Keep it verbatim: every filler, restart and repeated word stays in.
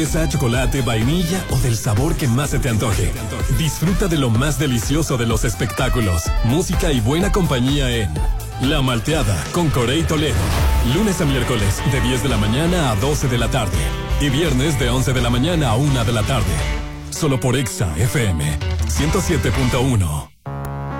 Esa chocolate, vainilla o del sabor que más se te antoje. Disfruta de lo más delicioso de los espectáculos, música y buena compañía en La Malteada con Corey Toledo. Lunes a miércoles de diez de la mañana a doce de la tarde. Y viernes de once de la mañana a una de la tarde. Solo por Exa F M ciento siete punto uno.